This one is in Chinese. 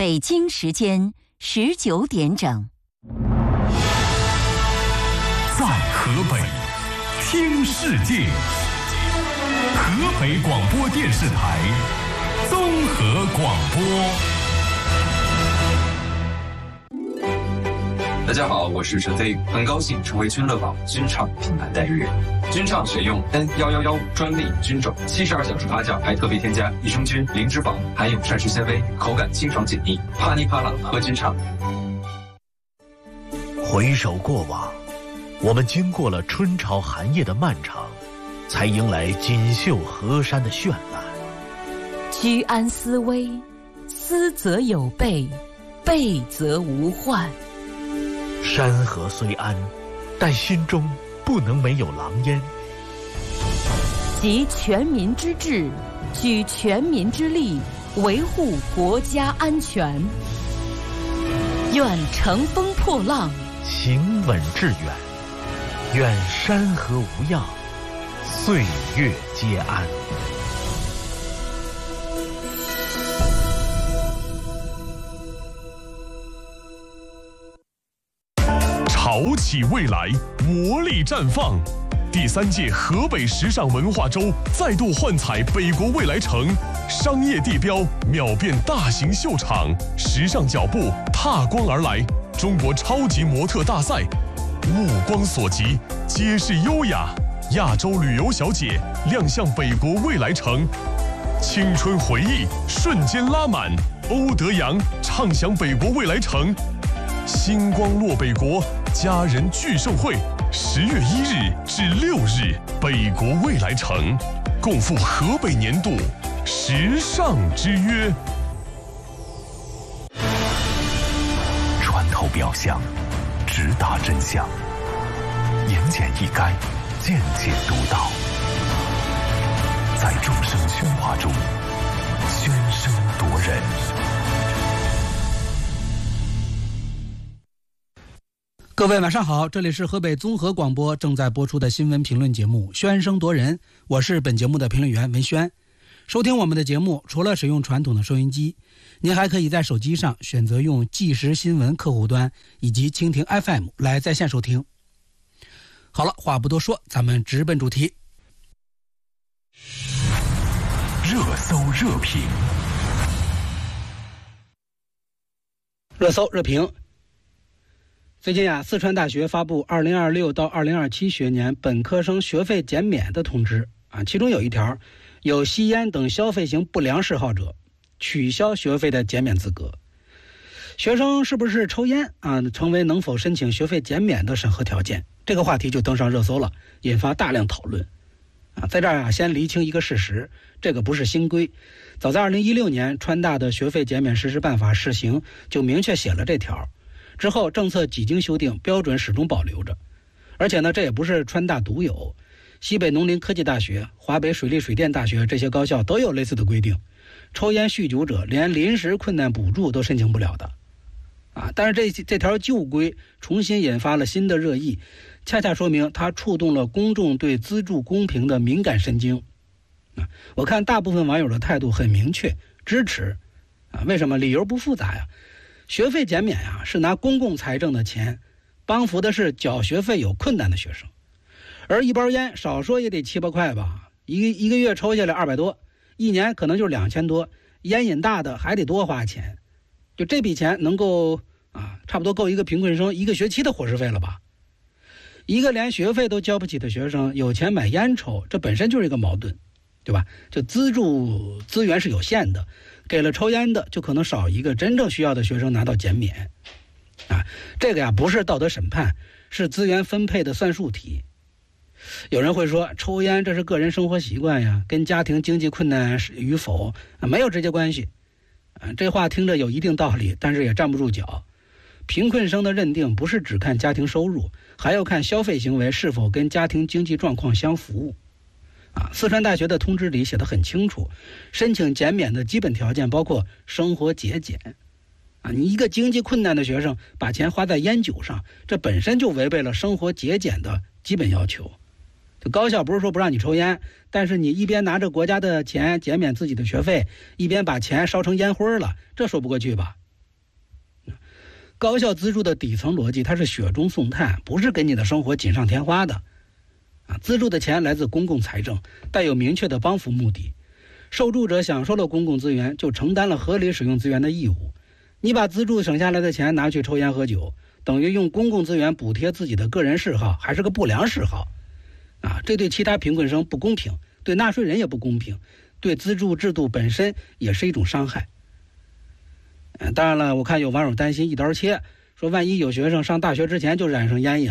北京时间19点整。 在河北听世界，河北广播电视台综合广播。 大家好，我是陈飞宇，很高兴成为君乐宝君畅品牌代言人。君畅选用 N111专利菌种，72小时发酵，还特别添加益生菌、灵芝宝，含有膳食纤维，口感清爽解腻，啪哩啪啦喝君畅。 回首过往，我们经过了春潮寒夜的漫长，才迎来锦绣河山的绚烂。 居安思危，思则有备，备则无患。 山河虽安，但心中不能没有狼烟。 集全民之智，举全民之力，维护国家安全。愿乘风破浪， 行稳致远。愿山河无恙，岁月皆安。 潮起未来，活力绽放。第3届河北时尚文化周再度幻彩北国未来城，商业地标秒变大型秀场，时尚脚步踏光而来。中国超级模特大赛，目光所及，皆是优雅。亚洲旅游小姐亮相北国未来城，青春回忆瞬间拉满。欧德阳畅享北国未来城，星光落北国家人聚盛会，10月1日至6日，北国未来城共赴河北年度时尚之约。 穿透表象，直达真相，言简意赅，见解独到，在众生喧哗中喧声夺人。 各位晚上好，这里是河北综合广播正在播出的新闻评论节目《喧声夺人》，我是本节目的评论员文轩。收听我们的节目，除了使用传统的收音机，您还可以在手机上选择用即时新闻客户端以及蜻蜓 FM 来在线收听。好了，话不多说，咱们直奔主题。 热搜热评， 热搜热评。最近四川大学发布2026到2027学年本科生学费减免的通知其中有一条，有吸烟等消费型不良嗜好者取消学费的减免资格。学生是不是抽烟成为能否申请学费减免的审核条件，这个话题就登上热搜了，引发大量讨论在这儿先厘清一个事实，这个不是新规，早在2016年川大的学费减免实施办法试行就明确写了这条，之后政策几经修订，标准始终保留着。而且呢，这也不是川大独有，西北农林科技大学、华北水利水电大学这些高校都有类似的规定，抽烟酗酒者连临时困难补助都申请不了的但是这条旧规重新引发了新的热议，恰恰说明它触动了公众对资助公平的敏感神经我看大部分网友的态度很明确，支持为什么？理由不复杂呀。学费减免是拿公共财政的钱帮扶的是缴学费有困难的学生，而一包烟少说也得7、8块吧，一个月抽下来200多，一年可能就是2000多，烟瘾大的还得多花钱，就这笔钱能够差不多够一个贫困生1个学期的伙食费了吧。一个连学费都交不起的学生有钱买烟抽，这本身就是一个矛盾，对吧？就资助资源是有限的，给了抽烟的就可能少一个真正需要的学生拿到减免这个不是道德审判，是资源分配的算术题。有人会说抽烟这是个人生活习惯呀，跟家庭经济困难与否没有直接关系这话听着有一定道理，但是也站不住脚。贫困生的认定不是只看家庭收入，还要看消费行为是否跟家庭经济状况相符四川大学的通知里写得很清楚，申请减免的基本条件包括生活节俭你一个经济困难的学生把钱花在烟酒上，这本身就违背了生活节俭的基本要求。就高校不是说不让你抽烟，但是你一边拿着国家的钱减免自己的学费，一边把钱烧成烟灰了，这说不过去吧高校资助的底层逻辑，它是雪中送炭，不是给你的生活锦上添花的。资助的钱来自公共财政，带有明确的帮扶目的。受助者享受了公共资源，就承担了合理使用资源的义务。你把资助省下来的钱拿去抽烟喝酒，等于用公共资源补贴自己的个人嗜好，还是个不良嗜好。这对其他贫困生不公平，对纳税人也不公平，对资助制度本身也是一种伤害。当然了，我看有网友担心一刀切，说万一有学生上大学之前就染上烟瘾